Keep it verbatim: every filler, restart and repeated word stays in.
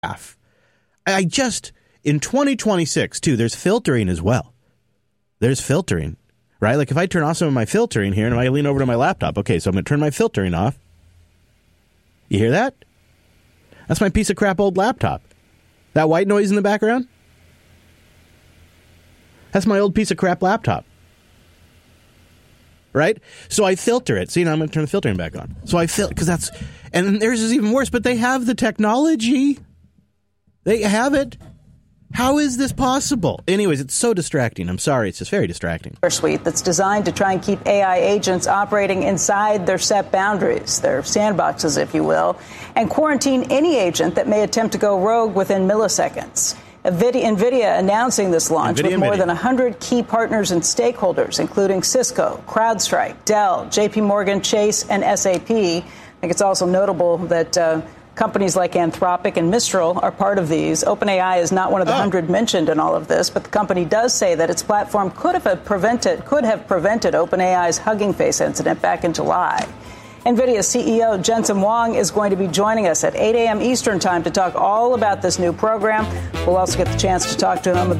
I just, in twenty twenty-six, too, there's filtering as well. There's filtering, right? Like if I turn off some of my filtering here and if I lean over to my laptop, okay, so I'm going to turn my filtering off. You hear that? That's my piece of crap old laptop. That white noise in the background? That's my old piece of crap laptop. Right? So I filter it. See, now I'm going to turn the filtering back on. So I filter, because that's, and theirs is even worse, but they have the technology. They have it. How is this possible? Anyways, it's so distracting. I'm sorry. It's just very distracting. Suite that's designed to try and keep A I agents operating inside their set boundaries, their sandboxes, if you will, and quarantine any agent that may attempt to go rogue within milliseconds. NVIDIA announcing this launch NVIDIA, with more NVIDIA. than one hundred key partners and stakeholders, including Cisco, CrowdStrike, Dell, J P Morgan Chase, and S A P. I think it's also notable that uh, companies like Anthropic and Mistral are part of these. OpenAI is not one of the oh. hundred mentioned in all of this, but the company does say that its platform could have prevented could have prevented OpenAI's Hugging Face incident back in July. NVIDIA C E O Jensen Huang is going to be joining us at eight a.m. Eastern time to talk all about this new program. We'll also get the chance to talk to him